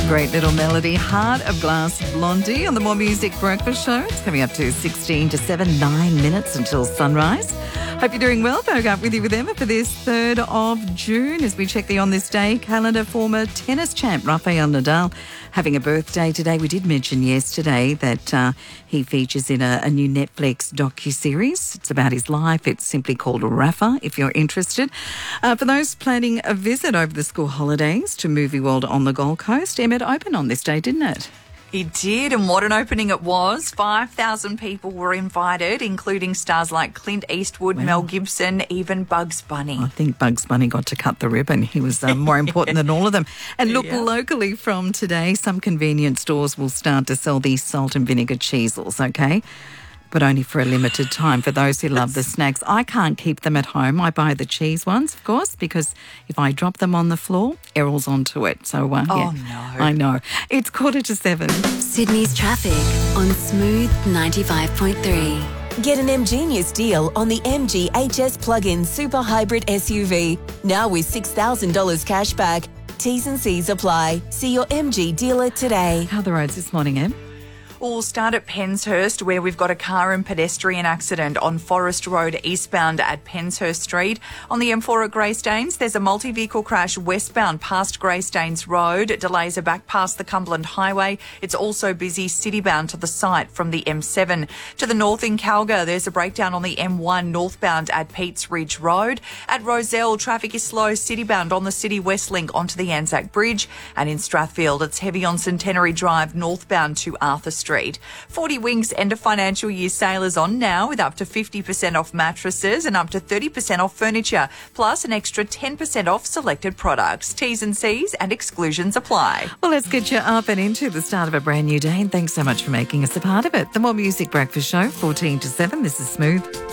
Great little melody, Heart of Glass Blondie on the More Music Breakfast Show. It's coming up to 16 to 7, 9 minutes until sunrise. Hope you're doing well. Woke up with you with Emma for this 3rd of June as we check the On This Day calendar. Former tennis champ Rafael Nadal having a birthday today. We did mention yesterday that he features in a new Netflix docuseries. It's about his life. It's simply called Rafa, if you're interested. For those planning a visit over the school holidays to Movie World on the Gold Coast, Emma, it opened on this day, didn't it? It did, and what an opening it was. 5,000 people were invited, including stars like Clint Eastwood, Mel Gibson, even Bugs Bunny. I think Bugs Bunny got to cut the ribbon. He was more important than all of them. And look, locally from today, some convenience stores will start to sell these salt and vinegar cheesels, okay? But only for a limited time for those who love the snacks. I can't keep them at home. I buy the cheese ones, of course, because if I drop them on the floor, Errol's onto it. So, no. I know. It's 6:45. Sydney's traffic on Smooth 95.3. Get an MGenius deal on the MG HS plug-in super hybrid SUV. Now with $6,000 cash back. T's and C's apply. See your MG dealer today. How are the roads this morning, Em? We'll start at Penshurst, where we've got a car and pedestrian accident on Forest Road eastbound at Penshurst Street. On the M4 at Greystanes, there's a multi-vehicle crash westbound past Greystanes Road. Delays are back past the Cumberland Highway. It's also busy citybound to the site from the M7. To the north in Calgary, there's a breakdown on the M1 northbound at Peats Ridge Road. At Rozelle, traffic is slow citybound on the City West Link onto the Anzac Bridge. And in Strathfield, it's heavy on Centenary Drive northbound to Arthur Street. 40 Winks end of financial year sale is on now with up to 50% off mattresses and up to 30% off furniture, plus an extra 10% off selected products. T's and C's and exclusions apply. Well, let's get you up and into the start of a brand new day, and thanks so much for making us a part of it. The More Music Breakfast Show, 14 to 7. This is Smooth.